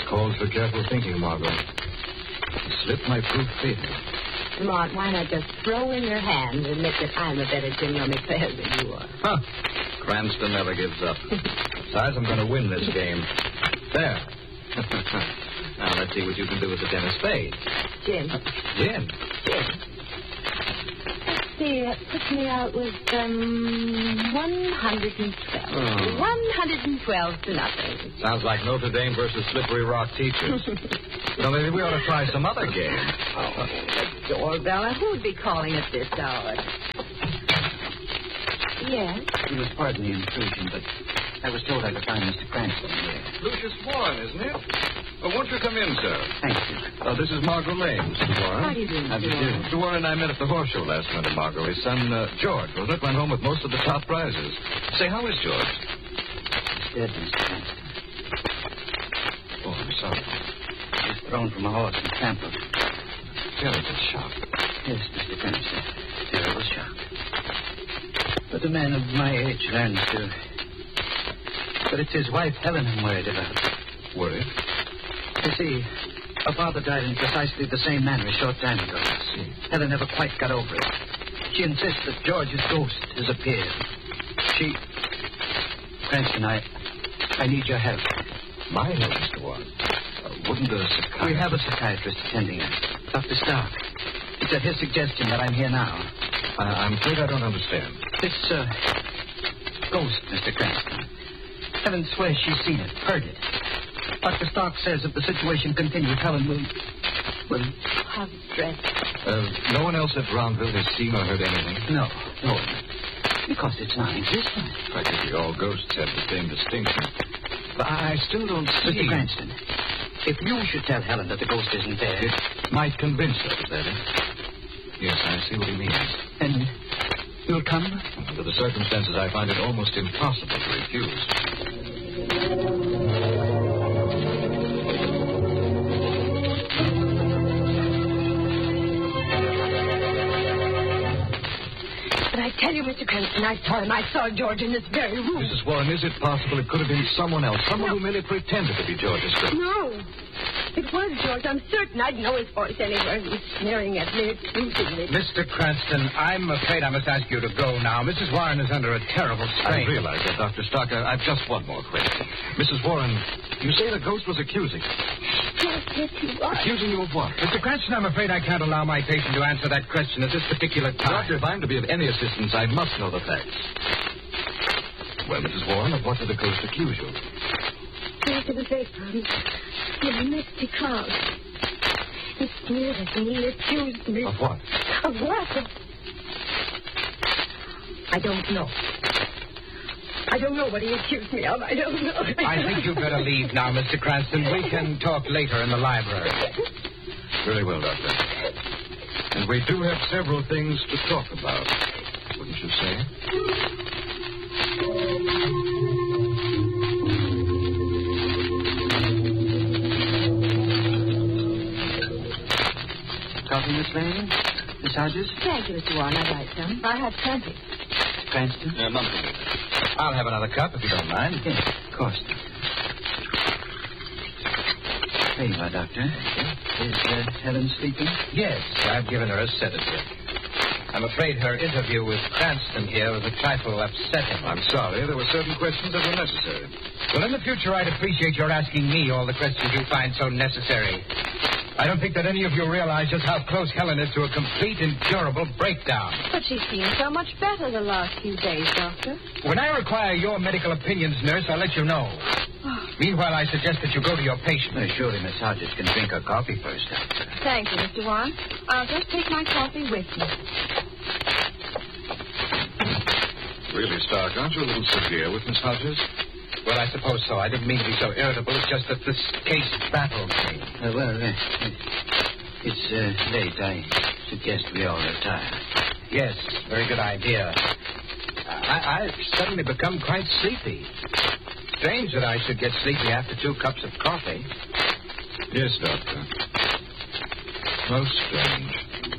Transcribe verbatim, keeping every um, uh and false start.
Calls for careful thinking, Margot. The slip might prove fatal. Lamont, why not just throw in your hand and admit that I'm a better genomic player than you are? Huh. Cranston never gives up. Besides, I'm going to win this game. There. Now, let's see what you can do with the ten of spades. Gin. Gin? Gin. Let's see, that puts me out with, um, one hundred twelve. Oh. one hundred twelve to nothing. Sounds like Notre Dame versus Slippery Rock teachers. So maybe we ought to try some other game. Oh, the doorbell. Now, who would be calling at this hour? Yes? You must pardon the intrusion, but I was told I could find Mister Cranston here. Lucius Warren, isn't it? Oh, won't you come in, sir? Thank you. Uh, this is Margot Lane, Mister Warren. How do you do, How do you Mister do? Warren? Mister Warren and I met at the horse show last winter, Margot. His son, uh, George, wasn't it? Went home with most of the top prizes. Say, how is George? He's dead, Mister Cranston. Oh, I'm sorry. He was thrown from a horse and trampled. Terrible shock. Yes, Mister Cranston. Terrible shock. But a man of my age learns to. But it's his wife, Helen, I'm worried about. Worried? You see, her father died in precisely the same manner a short time ago. I see. Helen never quite got over it. She insists that George's ghost has appeared. She... Cranston, I... I need your help. My help, Mister Warren. Uh, wouldn't a psychiatrist... We have a psychiatrist attending us, Doctor Stark. It's at his suggestion that I'm here now. Uh, I'm afraid I don't understand. This, uh... ghost, Mister Cranston. Helen swears she's seen it, heard it. Doctor Stark says if the situation continues, Helen will... will... How dreadful. Uh, no one else at Brownville has seen or heard anything? No, no. Because it's non-existent. Practically all ghosts have the same distinction. But I still don't see... Mister Cranston, if you should tell Helen that the ghost isn't there... It might convince her, is that it? Yes, I see what he means. Then you'll come? Under the circumstances, I find it almost impossible to refuse. But I tell you, Mister Cranston, I saw him. I saw George in this very room. Missus Warren, is it possible it could have been someone else? Someone No. who merely pretended to be George's ghost? No. It was George. I'm certain I'd know his voice anywhere. He was sneering at me accusingly. Mister Cranston, I'm afraid I must ask you to go now. Missus Warren is under a terrible I strain. realize that, Doctor Stark. I- I've just one more question. Missus Warren, you say the ghost was accusing. Yes, yes, he was. Accusing you of what? Mister Cranston, I'm afraid I can't allow my patient to answer that question at this particular time. Doctor, if I'm to be of any assistance, I must know the facts. Well, Missus Warren, of what did the ghost accuse you? Yes, it was vapor. In the misty cloud. He sneered at me. He accused me. Of what? Of what? I don't know. I don't know what he accused me of. I don't know. I think you'd better leave now, Mister Cranston. We can talk later in the library. Very well, Doctor. And we do have several things to talk about, wouldn't you say? Coffee, Miss Lane? Miss Hodges? Thank you, Mister Warren. I'd like some. I have plenty. Cranston? Uh, none for me. I'll have another cup if you don't mind. Yes, of course. There you are, Doctor. Is uh, Helen sleeping? Yes, I've given her a sedative. I'm afraid her interview with Cranston here was a trifle upsetting. I'm sorry. There were certain questions that were necessary. Well, in the future, I'd appreciate your asking me all the questions you find so necessary. I don't think that any of you realize just how close Helen is to a complete, incurable breakdown. But she seems so much better the last few days, Doctor. When I require your medical opinions, nurse, I'll let you know. Meanwhile, I suggest that you go to your patient. Uh, surely Miss Hodges can drink her coffee first, Doctor. Thank you, Mister Warren. I'll just take my coffee with me. Really, Stark, aren't you a little severe with Miss Hodges? Well, I suppose so. I didn't mean to be so irritable. It's just that this case baffles me. Uh, well, uh, it's uh, late. I suggest we all retire. Yes, very good idea. I, I've suddenly become quite sleepy. Strange that I should get sleepy after two cups of coffee. Yes, Doctor. Most strange.